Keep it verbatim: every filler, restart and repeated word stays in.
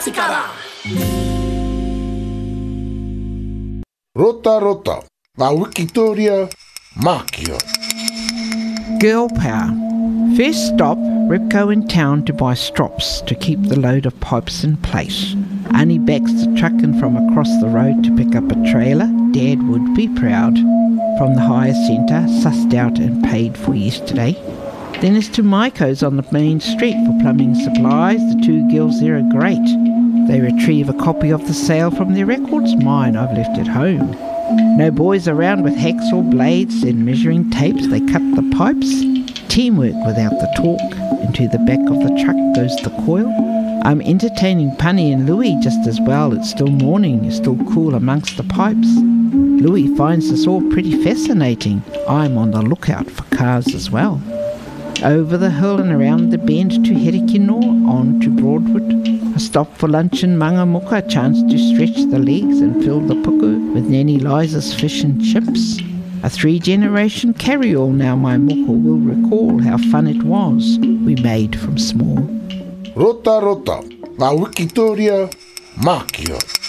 Tikara. Rota rota, ngā Wikitoria, Mākio. Girl power. First stop, Ripco in town to buy strops to keep the load of pipes in place. Annie backs the truck in from across the road to pick up a trailer. Dad would be proud. From the hire centre, sussed out and paid for yesterday. Then it's to Maiko's on the main street for plumbing supplies. The two girls there are great. They retrieve a copy of the sale from their records. Mine I've left at home. No boys around with hacksaw blades and measuring tapes. They cut the pipes. Teamwork without the talk. Into the back of the truck goes the coil. I'm entertaining Punny and Louis just as well. It's still morning, it's still cool amongst the pipes. Louis finds this all pretty fascinating. I'm on the lookout for cars as well. Over the hill and around the bend to Herikino, on to Broadwood. A stop for lunch in Mangamuka, a chance to stretch the legs and fill the puku with Nanny Liza's fish and chips. A three-generation carry-all now my moko will recall how fun it was we made from small. Rota rota, ngā Wikitoria, Mākio.